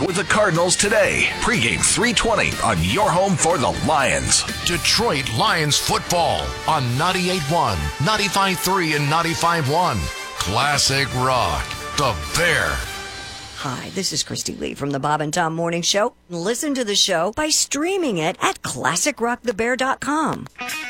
with the Cardinals today. Pregame 3:20 on your home for the Lions. Detroit Lions football on 98.1, 95.3, and 95.1. Classic Rock, the Bear. Hi, this is Christy Lee from the Bob and Tom Morning Show. Listen to the show by streaming it at ClassicRockTheBear.com.